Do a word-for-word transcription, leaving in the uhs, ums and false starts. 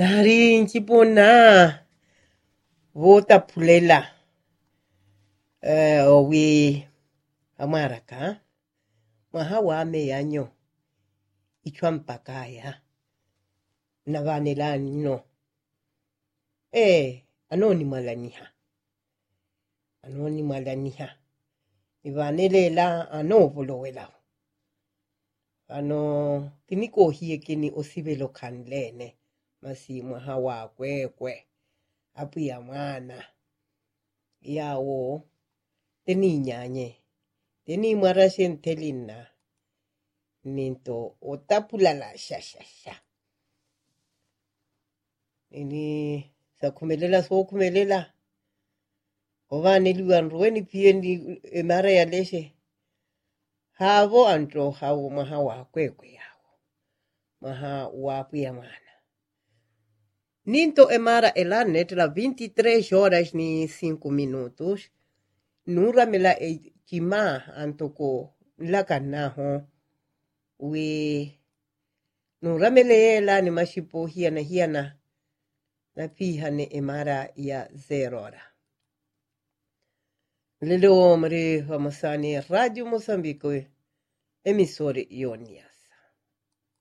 Nari nkipona vota pulela uh, owi amaraka mahawa ame yanyo ichwa mpakaya na vanela no eh anoni malaniha anoni malaniha ivanelela ano volowela ano kiniko hie kini osivelo kanlene masi mahawa kwe kwe apu ya mwana yawo teni nyanye teni marashen telina ninto otapulala sha sha sha ini sa kumelela so kumelela ovane luan rueni piendi emara ya leshe havo antro havo mahawa kwe kwe yawo maha wapu ya mwana Ninto emara elanet la veintitrés horas ni cinco minutos. Nura me la e kima antoko la kanaho. We nura me le la ni mashipo hiana hiana. Na piha ne emara ya zero hora. Lelo omre hamasani Radio Mozambique emisore Ionias.